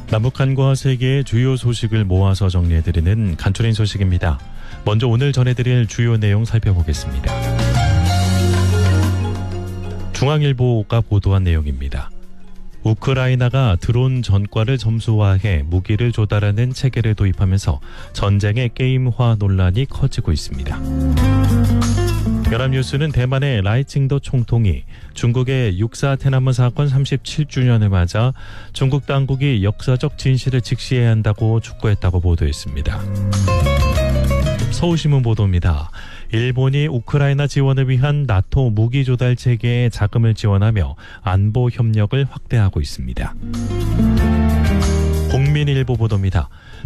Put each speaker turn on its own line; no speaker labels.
남북한과 세계의 주요 소식을 모아서 정리해드리는 간추린 소식입니다. 먼저 오늘 전해드릴 주요 내용 살펴보겠습니다. 중앙일보가 보도한 내용입니다. 우크라이나가 드론 전과를 점수화해 무기를 조달하는 체계를 도입하면서 전쟁의 게임화 논란이 커지고 있습니다. 연합뉴스는 대만의 라이칭더 총통이 중국의 6.4 天安문 사건 37주년을 맞아 중국 당국이 역사적 진실을 직시해야 한다고 촉구했다고 보도했습니다. 서울신문 보도입니다. 일본이 우크라이나 지원을 위한 나토 무기 조달 체계에 자금을 지원하며 안보 협력을 확대하고 있습니다. 국민일보 보도입니다.